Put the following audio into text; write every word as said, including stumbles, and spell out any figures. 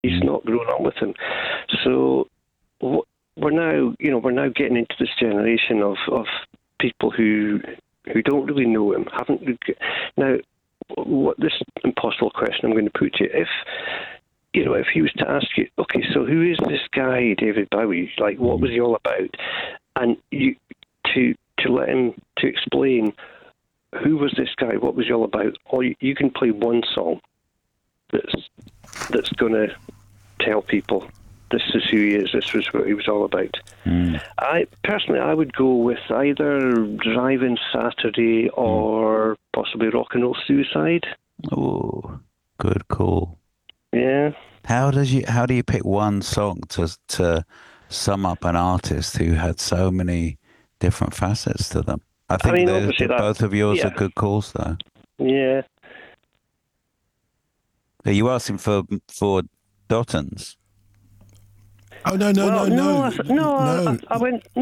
He's Mm. not grown up with him. So wh- we're now, you know, we're now getting into this generation of, of people who who don't really know him. Haven't now. What this impossible question I'm going to put to you: if you know, if he was to ask you, okay, so who is this guy, David Bowie? Like, what was he all about? And you to to let him to explain who was this guy, what was he all about? Or you, you can play one song that's that's going to tell people this is who he is, this was what he was all about. Mm. I personally, I would go with either Drive-In Saturday or possibly Rock and Roll Suicide. Oh, good call. Yeah. How does you how do you pick one song to to sum up an artist who had so many different facets to them? I I think mean, the, obviously the, that. both of yours Yeah. are good calls, though. Yeah. Are you asking for for Dottons? Oh no no Well, no no, no I, no, I, no. I went.